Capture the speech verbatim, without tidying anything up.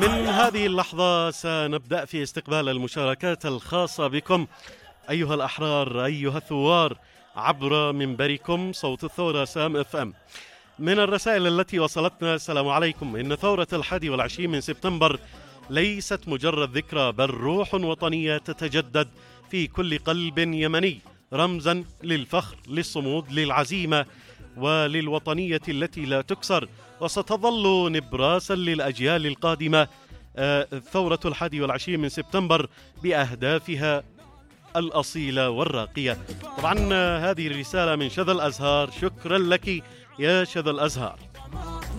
من هذه اللحظة سنبدأ في استقبال المشاركات الخاصة بكم أيها الأحرار، أيها الثوار، عبر منبركم صوت الثورة سام اف ام. من الرسائل التي وصلتنا: السلام عليكم، إن ثورة الحادي والعشرين من سبتمبر ليست مجرد ذكرى، بل روح وطنية تتجدد في كل قلب يمني، رمزا للفخر، للصمود، للعزيمة وللوطنية التي لا تكسر، وستظل نبراسا للأجيال القادمة ثورة الحادي والعشرين من سبتمبر بأهدافها الأصيلة والراقية. طبعا هذه الرسالة من شذى الأزهار، شكرا لك يا شذى الأزهار.